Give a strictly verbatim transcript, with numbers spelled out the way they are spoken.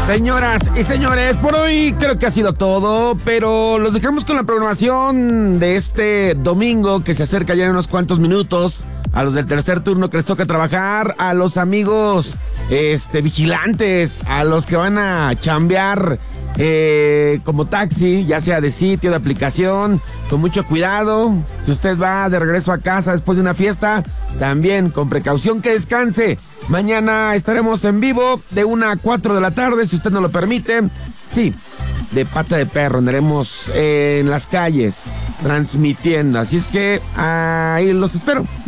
Señoras y señores, por hoy creo que ha sido todo, pero los dejamos con la programación de este domingo que se acerca ya en unos cuantos minutos. A los del tercer turno que les toca trabajar, a los amigos este, vigilantes, a los que van a chambear eh, como taxi, ya sea de sitio, de aplicación, con mucho cuidado. Si usted va de regreso a casa después de una fiesta, también con precaución, que descanse. Mañana estaremos en vivo de una a cuatro de la tarde, si usted nos lo permite. Sí, de pata de perro, andaremos en las calles transmitiendo. Así es que ahí los espero.